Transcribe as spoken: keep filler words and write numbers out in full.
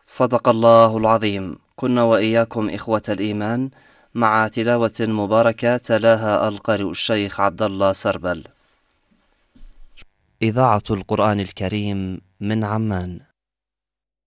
صدق الله العظيم. كنا وإياكم إخوة الإيمان مع تلاوة مباركة تلاها القارئ الشيخ عبد الله سربل. إذاعة القرآن الكريم من عمان.